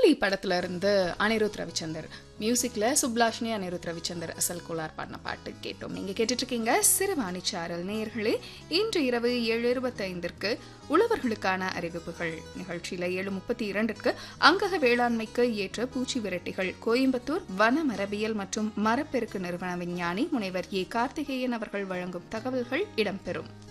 கூலி படத்துல இருந்து அனிருத் ரவிச்சந்தர் மியூசிக்ல சுப்லாஷினி அனிருத் ரவிச்சந்தர் அசல் கோலார் பாடின பாட்டு கேட்டோம். நீங்க கேட்டுட்டு இருக்கீங்க சிறுவாணி சாரல். நேயர்களே, இன்று இரவு 7:25 உழவர்களுக்கான அறிவிப்புகள் நிகழ்ச்சியில 7:32 அங்கக வேளாண்மைக்கு ஏற்ற பூச்சி விரட்டிகள் கோயம்புத்தூர் வன மரபியல் மற்றும் மரப்பெருக்கு நிறுவன விஞ்ஞானி முனைவர் ஏ கார்த்திகேயன் அவர்கள் வழங்கும் தகவல்கள் இடம்பெறும்.